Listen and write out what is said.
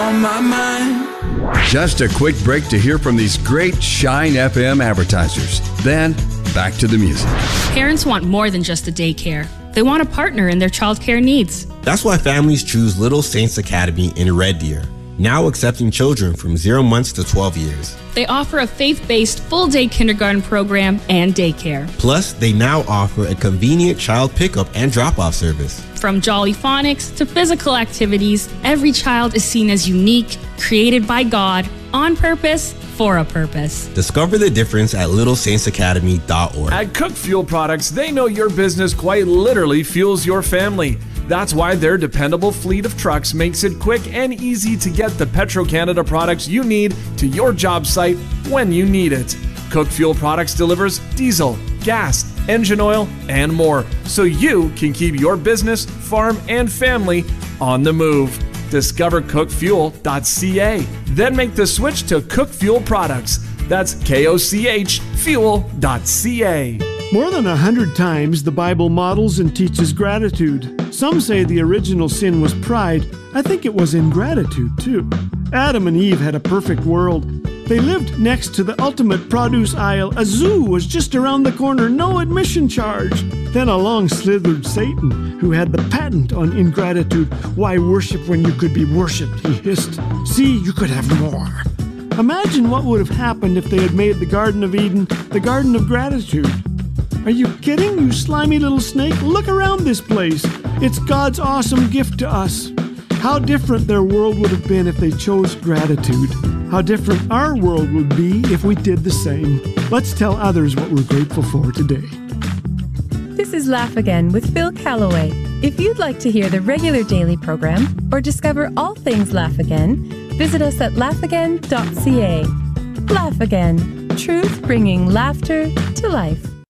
On my mind. Just a quick break to hear from these great Shine FM advertisers. Then, back to the music. Parents want more than just a daycare. They want a partner in their childcare needs. That's why families choose Little Saints Academy in Red Deer, now accepting children from 0 months to 12 years. They offer a faith-based full-day kindergarten program and daycare. Plus, they now offer a convenient child pickup and drop-off service. From Jolly Phonics to physical activities, every child is seen as unique, created by God, on purpose, for a purpose. Discover the difference at littlesaintsacademy.org. At Cook Fuel Products, they know your business quite literally fuels your family. That's why their dependable fleet of trucks makes it quick and easy to get the Petro-Canada products you need to your job site when you need it. Cook Fuel Products delivers diesel, gas, engine oil, and more, so you can keep your business, farm, and family on the move. Discover cookfuel.ca. Then make the switch to Cook Fuel Products. That's KOCH fuel.ca. More than 100 times, the Bible models and teaches gratitude. Some say the original sin was pride. I think it was ingratitude, too. Adam and Eve had a perfect world. They lived next to the ultimate produce aisle. A zoo was just around the corner, no admission charge. Then along slithered Satan, who had the patent on ingratitude. Why worship when you could be worshipped, he hissed. See, you could have more. Imagine what would have happened if they had made the Garden of Eden the Garden of Gratitude. Are you kidding, you slimy little snake? Look around this place. It's God's awesome gift to us. How different their world would have been if they chose gratitude. How different our world would be if we did the same. Let's tell others what we're grateful for today. This is Laugh Again with Phil Callaway. If you'd like to hear the regular daily program or discover all things Laugh Again, visit us at laughagain.ca. Laugh Again, truth bringing laughter to life.